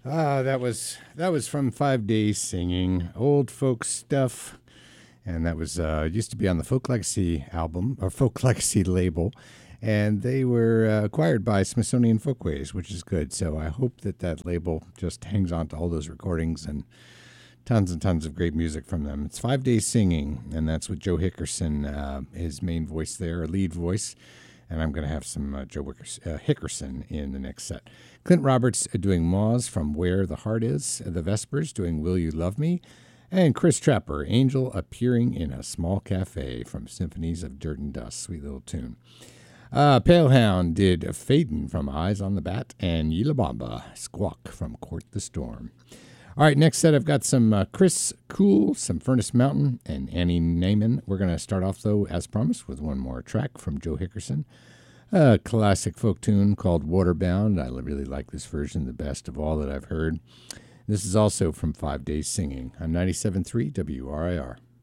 That was from 5 Days Singing, old folk stuff, and that was used to be on the Folk Legacy album or Folk Legacy label, and they were acquired by Smithsonian Folkways, which is good. So I hope that label just hangs on to all those recordings and tons of great music from them. It's 5 Days Singing, and that's with Joe Hickerson, his main voice there, lead voice. And I'm going to have some Hickerson in the next set. Clint Roberts doing Moz from Where the Heart Is. The Vespers doing Will You Love Me. And Chris Trapper, Angel Appearing in a Small Cafe from Symphonies of Dirt and Dust. Sweet little tune. Palehound did Faden from Eyes on the Bat. And Yilabamba, Squawk from Court the Storm. All right, next set I've got some Chris Cool, some Furnace Mountain, and Annie Naiman. We're going to start off, though, as promised, with one more track from Joe Hickerson, a classic folk tune called Waterbound. I really like this version, the best of all that I've heard. This is also from 5 Days Singing on 97.3 WRIR.